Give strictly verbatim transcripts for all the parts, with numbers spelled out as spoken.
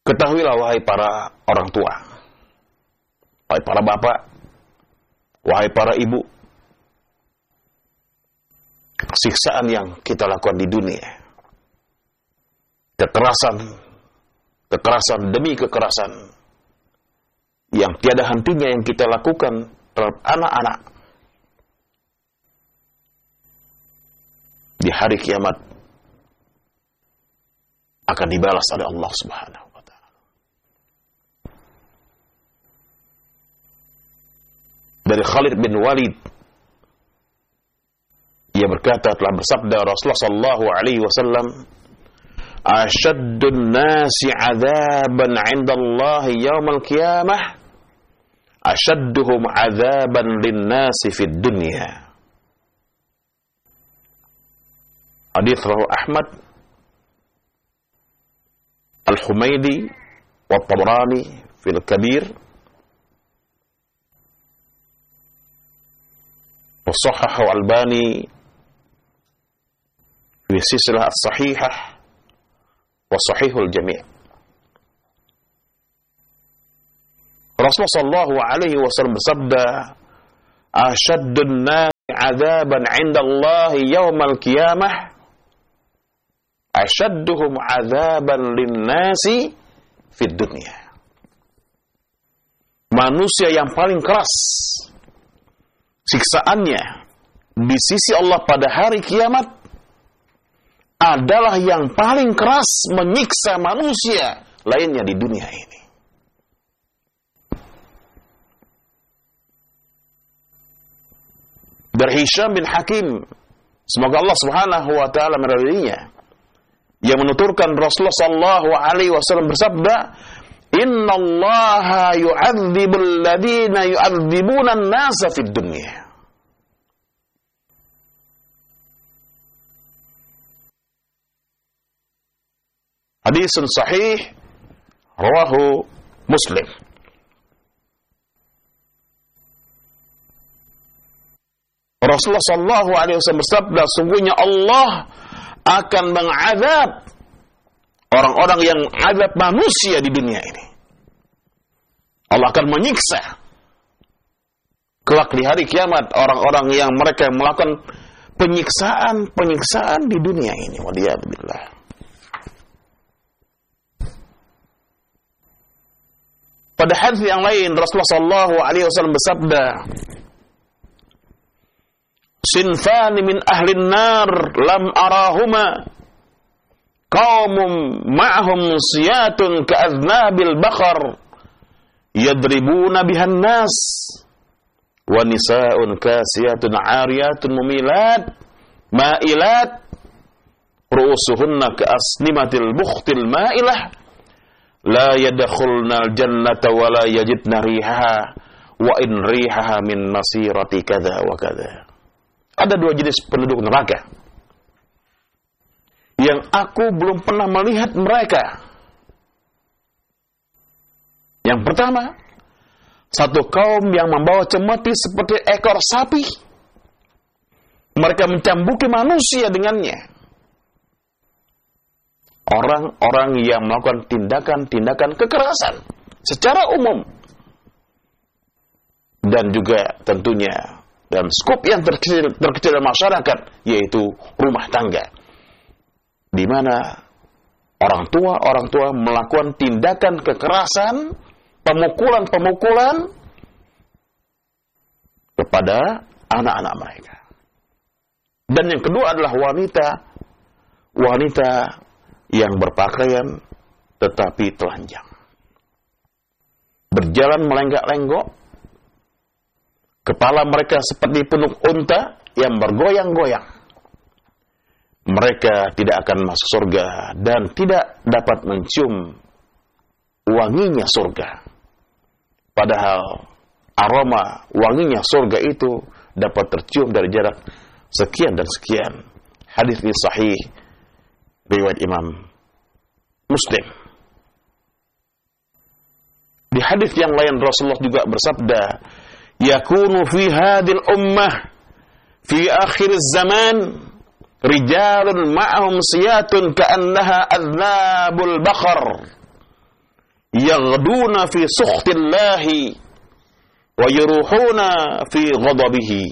Ketahuilah wahai para orang tua, wahai para bapak, wahai para ibu, siksaan yang kita lakukan di dunia, kekerasan, kekerasan demi kekerasan, yang tiada hentinya yang kita lakukan terhadap anak-anak, di hari kiamat akan dibalas oleh Allah Subhanahu wa taala. Dari Khalid bin Walid, ia berkata, telah bersabda Rasulullah sallallahu alaihi wasallam, "Ashaddun nasi 'adzaban 'inda Allah yaumil qiyamah, ashadduhum 'adzaban lin-nasi fid dunya." Hadis rawahu Ahmad, Al-Humaidi, wa Tabrani fil Kabir, wa Sahhahu Albani fi Silsilah as-Sahihah, wa Sahihul Jami'. Rasulullah sallallahu alaihi wasallam bersabda, "Ashaddun nasi 'adzaban 'inda Allah yaumal qiyamah, ashadduhum 'adzaban lin-nasi fid dunya." Manusia yang paling keras siksaannya di sisi Allah pada hari kiamat adalah yang paling keras menyiksa manusia lainnya di dunia ini. Dari Hisham bin Hakim, semoga Allah Subhanahu wa taala meridainya, yang menuturkan Rasulullah sallallahu alaihi wasallam bersabda, "Innallaha yu'adzibul ladzina yu'adzibuna an-nasa fid dunya." Hadisun sahih rawahu Muslim. Rasulullah sallallahu alaihi wasallam bersabda, sungguhnya Allah akan mengazab orang-orang yang azab manusia di dunia ini. Allah akan menyiksa kelak di hari kiamat orang-orang yang mereka melakukan penyiksaan-penyiksaan di dunia ini. Waliyadzubillah. Pada hadis yang lain Rasulullah sallallahu alaihi wasallam bersabda, "Sinfani min ahli nar lam arahuma, qaumum ma'hum siyatun ka'adnabil baqar yadribuna bihan nas, wa nisa'un kasiyatun 'ariyatun mumilat ma'ilat ru'usuhunna ka'asnimatil bukhtil ma'ilah la yadkhulnal jannata wa la yajidna rihaha wa in rihaha min masirati kadza wa kadza." Ada dua jenis penduduk neraka yang aku belum pernah melihat mereka. Yang pertama, satu kaum yang membawa cemeti seperti ekor sapi. Mereka mencambuki manusia dengannya. Orang-orang yang melakukan tindakan-tindakan kekerasan secara umum. Dan juga tentunya dalam skop yang terkecil, terkecil dalam masyarakat, yaitu rumah tangga, di mana orang tua orang tua melakukan tindakan kekerasan, pemukulan-pemukulan kepada anak-anak mereka. Dan yang kedua adalah wanita, wanita yang berpakaian tetapi telanjang, berjalan melenggak-lenggok. Kepala mereka seperti punuk unta yang bergoyang-goyang. Mereka tidak akan masuk surga dan tidak dapat mencium wanginya surga. Padahal aroma wanginya surga itu dapat tercium dari jarak sekian dan sekian. Hadis ini sahih riwayat Imam Muslim. Di hadis yang lain Rasulullah juga bersabda, yakunu fi hadil ummah fi akhir zaman rijalun ma'ahum siyatun ka'annaha adnabul baqar yaghduna fi sukhtillahi wa yuruhuna fi ghadabihi.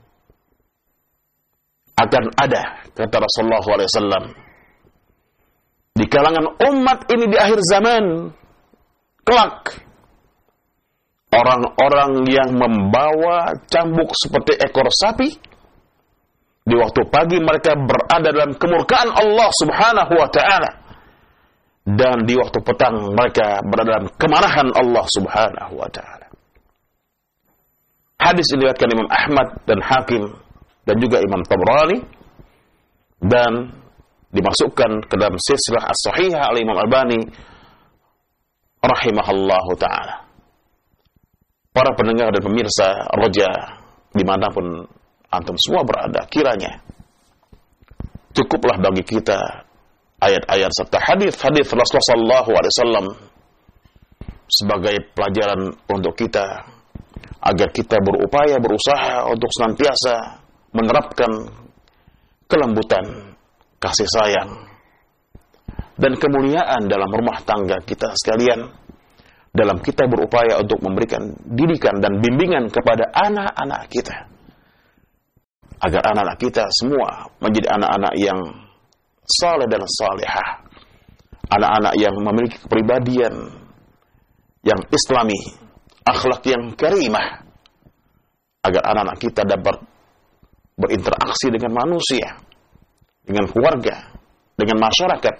Akan ada, kata Rasulullah shallallahu alaihi wasallam, di kalangan umat ini di akhir zaman kelak, orang-orang yang membawa cambuk seperti ekor sapi. Di waktu pagi mereka berada dalam kemurkaan Allah subhanahu wa ta'ala. Dan di waktu petang mereka berada dalam kemarahan Allah subhanahu wa ta'ala. Hadis ini diriwayatkan Imam Ahmad dan Hakim dan juga Imam Tabrani. Dan dimasukkan ke dalam silsilah as-sahihah oleh Imam Albani rahimahullahu ta'ala. Para pendengar dan pemirsa roja dimanapun antum semua berada, kiranya cukuplah bagi kita ayat-ayat serta hadis-hadis Rasulullah sallallahu alaihi wasallam sebagai pelajaran untuk kita agar kita berupaya berusaha untuk senantiasa menerapkan kelembutan, kasih sayang dan kemuliaan dalam rumah tangga kita sekalian, dalam kita berupaya untuk memberikan didikan dan bimbingan kepada anak-anak kita, agar anak-anak kita semua menjadi anak-anak yang saleh dan salihah, anak-anak yang memiliki kepribadian yang islami, akhlak yang karimah, agar anak-anak kita dapat berinteraksi dengan manusia, dengan keluarga, dengan masyarakat,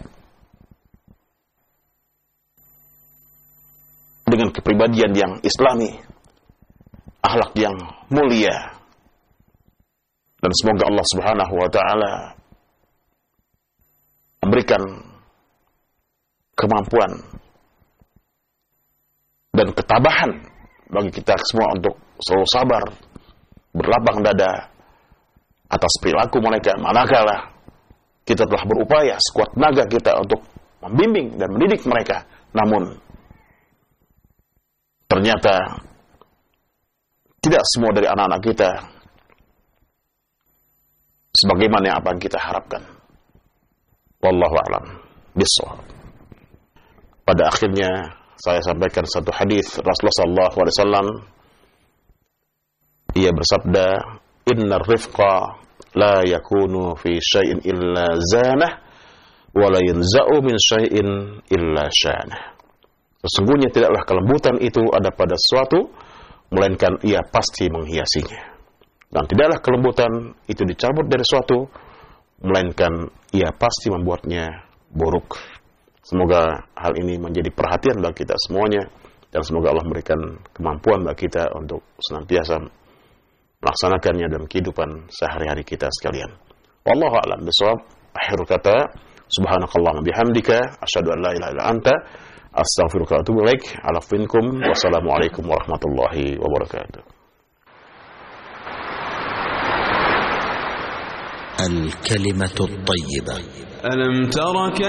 dengan kepribadian yang islami, akhlak yang mulia. Dan semoga Allah subhanahu wa ta'ala memberikan kemampuan dan ketabahan bagi kita semua untuk selalu sabar, berlapang dada atas perilaku mereka manakala kita telah berupaya sekuat tenaga kita untuk membimbing dan mendidik mereka, namun ternyata tidak semua dari anak-anak kita sebagaimana yang apa yang kita harapkan. Wallahu a'lam bishawab. Pada akhirnya saya sampaikan satu hadis Rasulullah sallallahu alaihi wasallam. Ia bersabda, "Innar rifqa la yakunu fi syai'in illa zanah wa la yanza'u min syai'in illa syanah." Sesungguhnya tidaklah kelembutan itu ada pada sesuatu melainkan ia pasti menghiasinya. Dan tidaklah kelembutan itu dicabut dari suatu melainkan ia pasti membuatnya buruk. Semoga hal ini menjadi perhatian bagi kita semuanya, dan semoga Allah memberikan kemampuan bagi kita untuk senantiasa melaksanakannya dalam kehidupan sehari-hari kita sekalian. Wallahu a'lam bishawab. Akhir kata, subhanakallahumma bihamdika asyhadu an la ilaha illa anta astaghfiruka wa atubu ilaik. Alafinkum. Wassalamualaikum warahmatullahi wabarakatuh. الكلمة الطيبة. ألم ترك